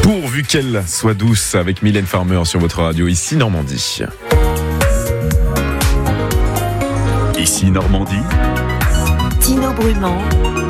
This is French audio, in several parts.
Pourvu qu'elle soit douce avec Mylène Farmer sur votre radio, ici Normandie. Ici Normandie. Tino Brumand.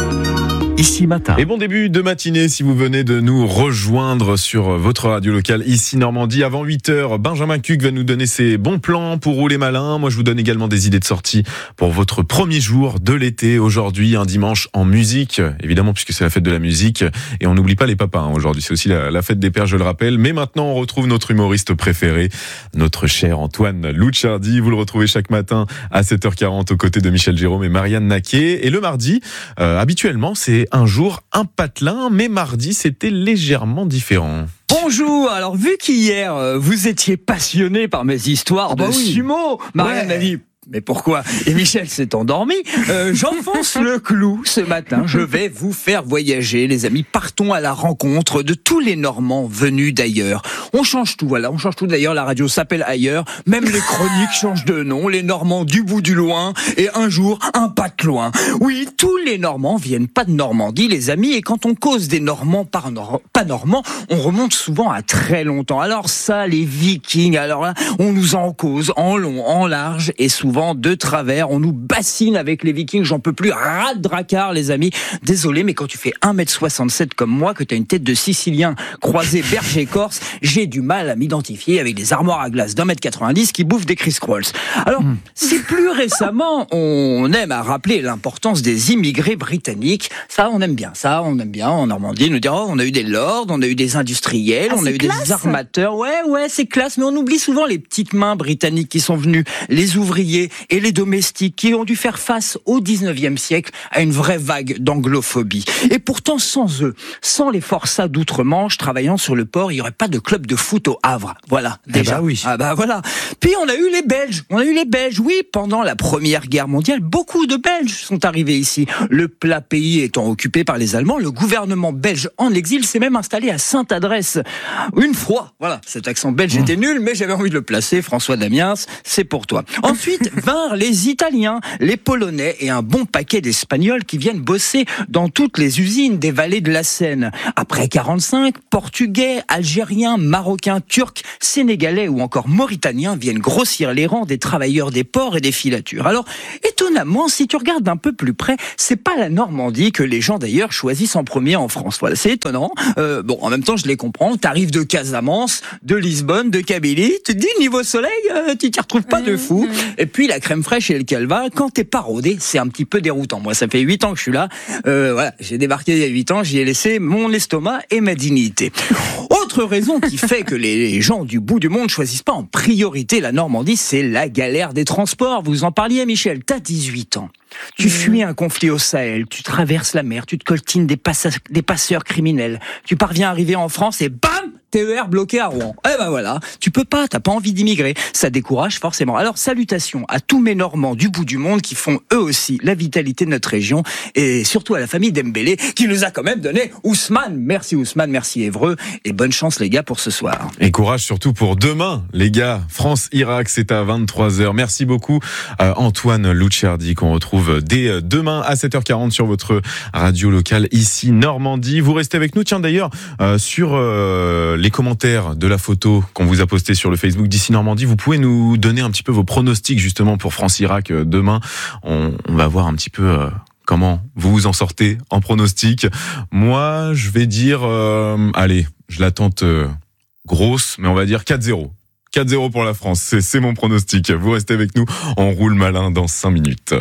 Ici Matin. Et bon début de matinée si vous venez de nous rejoindre sur votre radio locale ici Normandie. Avant 8h, Benjamin Cuc va nous donner ses bons plans pour rouler malin. Moi je vous donne également des idées de sortie pour votre premier jour de l'été. Aujourd'hui, un dimanche en musique, évidemment puisque c'est la fête de la musique. Et on n'oublie pas les papas aujourd'hui, c'est aussi la fête des pères, je le rappelle. Mais maintenant on retrouve notre humoriste préféré, notre cher Antoine Louchardi. Vous le retrouvez chaque matin à 7h40 aux côtés de Michel Jérôme et Marianne Naquet. Et le mardi, habituellement c'est un jour, un patelin, mais mardi, c'était légèrement différent. Bonjour, alors vu qu'hier, vous étiez passionné par mes histoires de sumo, Marianne a dit... Mais pourquoi ? Et Michel s'est endormi. J'enfonce le clou ce matin. Je vais vous faire voyager, les amis. Partons à la rencontre de tous les Normands venus d'ailleurs. On change tout, voilà. On change tout. D'ailleurs, la radio s'appelle Ailleurs. Même les chroniques changent de nom. Les Normands du bout du loin. Et un jour, un pas de loin. Oui, tous les Normands viennent pas de Normandie, les amis. Et quand on cause des Normands pas Normands, on remonte souvent à très longtemps. Alors ça, les Vikings, alors là, on nous en cause en long, en large et souvent de travers, on nous bassine avec les Vikings, j'en peux plus, ras de dracard les amis. Désolé, mais quand tu fais 1m67 comme moi, que t'as une tête de Sicilien croisé berger corse, j'ai du mal à m'identifier avec des armoires à glace d'1m90 qui bouffent des Chris Rolls. Alors, si plus récemment, on aime à rappeler l'importance des immigrés britanniques, ça on aime bien en Normandie, nous dire on a eu des lords, on a eu des industriels, on a eu des armateurs, ouais c'est classe, mais on oublie souvent les petites mains britanniques qui sont venues, les ouvriers et les domestiques qui ont dû faire face au 19e siècle à une vraie vague d'anglophobie. Et pourtant, sans eux, sans les forçats d'outre-Manche travaillant sur le port, il n'y aurait pas de club de foot au Havre. Voilà, déjà. Oui. Ah bah voilà. Puis on a eu les Belges. Oui, pendant la Première Guerre mondiale, beaucoup de Belges sont arrivés ici. Le plat pays étant occupé par les Allemands, le gouvernement belge en exil s'est même installé à Sainte-Adresse. Une fois, voilà, cet accent belge était nul, mais j'avais envie de le placer. François Damiens, c'est pour toi. Ensuite, vinrent les Italiens, les Polonais et un bon paquet d'Espagnols qui viennent bosser dans toutes les usines des vallées de la Seine. Après 45, Portugais, Algériens, Marocains, Turcs, Sénégalais ou encore Mauritaniens viennent grossir les rangs des travailleurs des ports et des filatures. Alors, étonnamment, si tu regardes d'un peu plus près, c'est pas la Normandie que les gens d'ailleurs choisissent en premier en France. Voilà, c'est étonnant. Bon, en même temps, je les comprends. T'arrives de Casamance, de Lisbonne, de Kabylie, tu te dis niveau soleil, tu t'y retrouves pas de fou. Et puis la crème fraîche et le calva, quand t'es pas rodé, c'est un petit peu déroutant. Moi, ça fait 8 ans que je suis là. Voilà, j'ai débarqué il y a 8 ans, j'y ai laissé mon estomac et ma dignité. Autre raison qui fait que les gens du bout du monde choisissent pas en priorité la Normandie, c'est la galère des transports. Vous en parliez, Michel, t'as 18 ans. Tu fuis un conflit au Sahel, tu traverses la mer, tu te coltines des passeurs criminels. Tu parviens à arriver en France et bam, TER bloqué à Rouen. Eh ben voilà, tu peux pas, t'as pas envie d'immigrer. Ça décourage forcément. Alors salutations à tous mes Normands du bout du monde qui font eux aussi la vitalité de notre région et surtout à la famille Dembélé qui nous a quand même donné Ousmane. Merci Ousmane, merci Évreux et bonne chance les gars pour ce soir. Et courage surtout pour demain les gars. France-Irak, c'est à 23h. Merci beaucoup Antoine Louchardi qu'on retrouve dès demain à 7h40 sur votre radio locale ici Normandie. Vous restez avec nous. Tiens d'ailleurs sur les commentaires de la photo qu'on vous a postée sur le Facebook d'ici Normandie, vous pouvez nous donner un petit peu vos pronostics justement pour France-Irak demain. On va voir un petit peu comment vous vous en sortez en pronostic. Moi, je vais dire, allez, je la tente grosse, mais on va dire 4-0. 4-0 pour la France, c'est mon pronostic. Vous restez avec nous, on roule malin dans 5 minutes.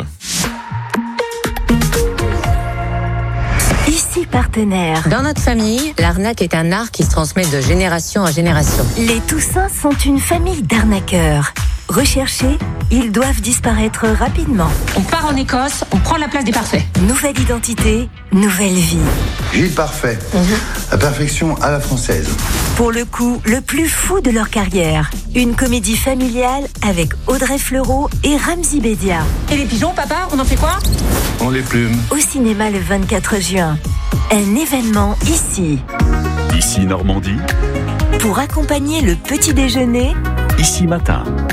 Ici Partenaire. Dans notre famille, l'arnaque est un art qui se transmet de génération en génération. Les Toussins sont une famille d'arnaqueurs. Recherchés, ils doivent disparaître rapidement. On part en Écosse, on prend la place des parfaits. Nouvelle identité, nouvelle vie. Gilles Parfait, la perfection à la française. Pour le coup, le plus fou de leur carrière. Une comédie familiale avec Audrey Fleurot et Ramzy Bedia. Et les pigeons, papa, on en fait quoi ? On les plume. Au cinéma le 24 juin. Un événement ici. Ici Normandie. Pour accompagner le petit déjeuner. Ici Matin.